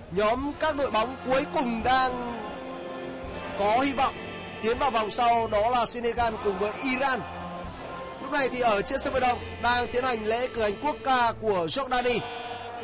Nhóm các đội bóng cuối cùng đang có hy vọng tiến vào vòng sau, đó là Senegal cùng với Iran. Lúc này thì ở trên sân vận động đang tiến hành lễ cử hành quốc ca của Jordani.